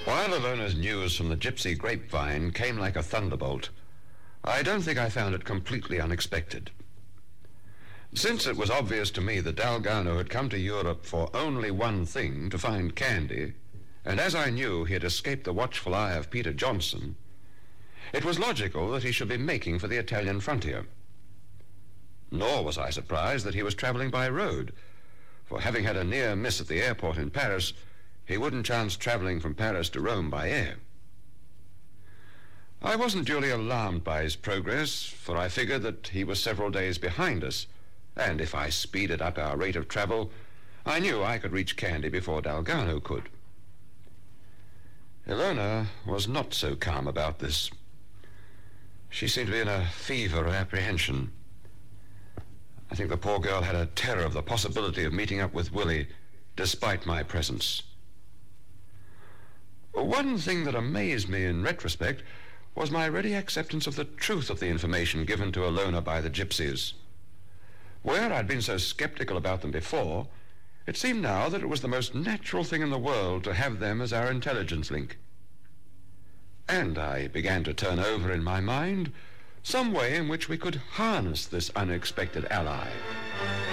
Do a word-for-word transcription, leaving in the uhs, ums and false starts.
While Ilona's news from the gypsy grapevine came like a thunderbolt, I don't think I found it completely unexpected. Since it was obvious to me that Dalgarno had come to Europe for only one thing, to find Candy, and as I knew he had escaped the watchful eye of Peter Johnson, it was logical that he should be making for the Italian frontier. Nor was I surprised that he was traveling by road, for having had a near miss at the airport in Paris, he wouldn't chance traveling from Paris to Rome by air. I wasn't duly alarmed by his progress, for I figured that he was several days behind us, and if I speeded up our rate of travel, I knew I could reach Candy before Dalgarno could. Ilona was not so calm about this. She seemed to be in a fever of apprehension. I think the poor girl had a terror of the possibility of meeting up with Willie, despite my presence. One thing that amazed me in retrospect was my ready acceptance of the truth of the information given to Ilona by the gypsies. Where I'd been so skeptical about them before, it seemed now that it was the most natural thing in the world to have them as our intelligence link. And I began to turn over in my mind some way in which we could harness this unexpected ally.